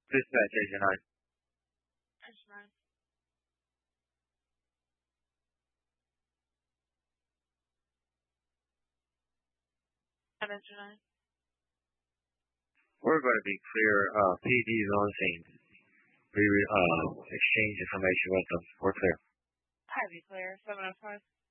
Dispatch Agent 9. Engine 9. And Engine 9. We're going to be clear. PD's on scene. We exchange information with them. We're clear. Highly clear. 705.